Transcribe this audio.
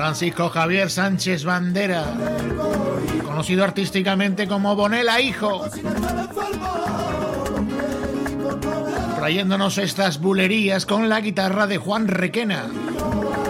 Francisco Javier Sánchez Bandera, conocido artísticamente como Bonela Hijo, trayéndonos estas bulerías con la guitarra de Juan Requena.